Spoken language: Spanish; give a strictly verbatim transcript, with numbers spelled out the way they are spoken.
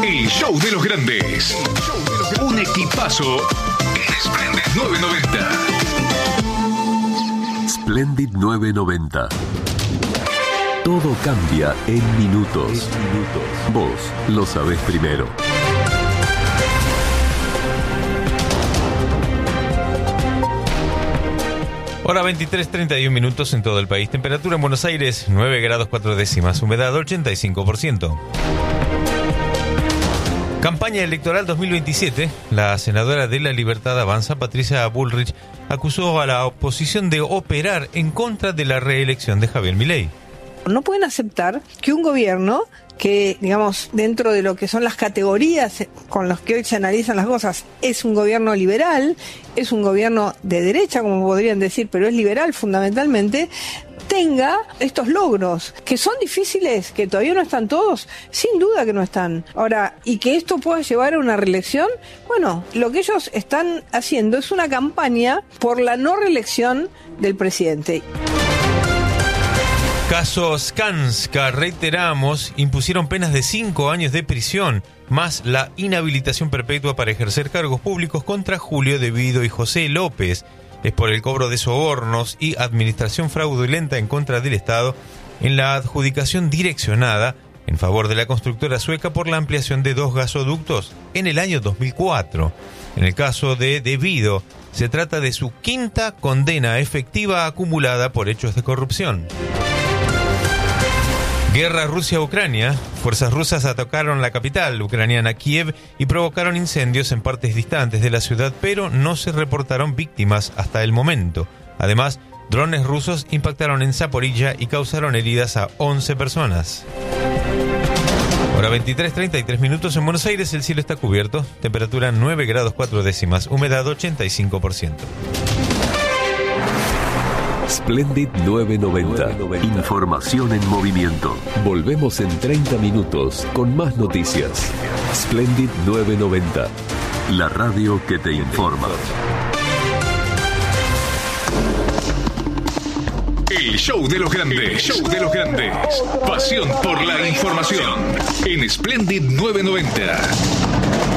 El show de los grandes. Un equipazo en Splendid nueve noventa. Splendid nueve noventa. Todo cambia en minutos. Vos lo sabés primero. Hora veintitrés, treinta y un minutos en todo el país. Temperatura en Buenos Aires, nueve grados cuatro décimas. Humedad ochenta y cinco por ciento. Campaña electoral dos mil veintisiete. La senadora de La Libertad Avanza, Patricia Bullrich, acusó a la oposición de operar en contra de la reelección de Javier Milei. No pueden aceptar que un gobierno que, digamos, dentro de lo que son las categorías con las que hoy se analizan las cosas, es un gobierno liberal, es un gobierno de derecha, como podrían decir, pero es liberal fundamentalmente, tenga estos logros, que son difíciles, que todavía no están todos, sin duda que no están. Ahora, y que esto pueda llevar a una reelección, bueno, lo que ellos están haciendo es una campaña por la no reelección del presidente. Caso Skanska, reiteramos, impusieron penas de cinco años de prisión, más la inhabilitación perpetua para ejercer cargos públicos contra Julio De Vido y José López. Es por el cobro de sobornos y administración fraudulenta en contra del Estado en la adjudicación direccionada en favor de la constructora sueca por la ampliación de dos gasoductos en el año dos mil cuatro. En el caso de De Vido, se trata de su quinta condena efectiva acumulada por hechos de corrupción. Guerra Rusia-Ucrania. Fuerzas rusas atacaron la capital ucraniana, Kiev, y provocaron incendios en partes distantes de la ciudad, pero no se reportaron víctimas hasta el momento. Además, drones rusos impactaron en Zaporilla y causaron heridas a once personas. Hora veintitrés, treinta y tres minutos en Buenos Aires, el cielo está cubierto, temperatura nueve grados cuatro décimas, humedad ochenta y cinco por ciento. Splendid nueve noventa. Información en movimiento. Volvemos en treinta minutos con más noticias. Splendid nueve noventa. La radio que te informa. El show de los grandes. El show de los grandes. Pasión por la información. En Splendid nueve noventa.